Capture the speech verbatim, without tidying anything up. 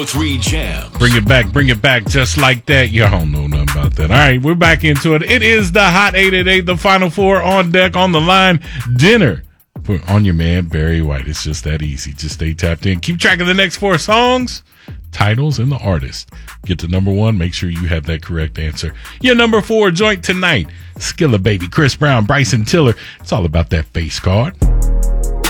Three jams. Bring it back, bring it back just like that. Y'all don't know nothing about that. All right, we're back into it. It is the Hot eight eight eight, the Final Four on deck, on the line. Dinner for on your man, Barry White. It's just that easy. Just stay tapped in. Keep track of the next four songs, titles, and the artist. Get to number one. Make sure you have that correct answer. Your number four joint tonight, Skilla Baby, Chris Brown, Bryson Tiller. It's all about that face card.